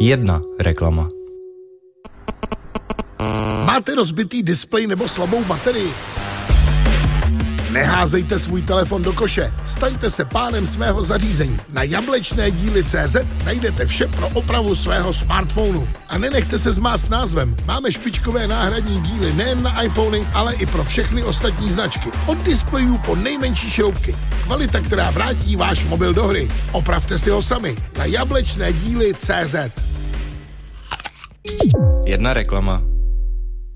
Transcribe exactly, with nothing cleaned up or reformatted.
Jedna reklama. Máte rozbitý displej nebo slabou baterii? Neházejte svůj telefon do koše. Staňte se pánem svého zařízení. Na jablečné díly tečka cé zet najdete vše pro opravu svého smartphonu. A nenechte se zmást názvem. Máme špičkové náhradní díly nejen na iPhony, ale i pro všechny ostatní značky. Od displejů po nejmenší šroubky. Kvalita, která vrátí váš mobil do hry. Opravte si ho sami. Na jablečné díly tečka cé zet. Jedna reklama.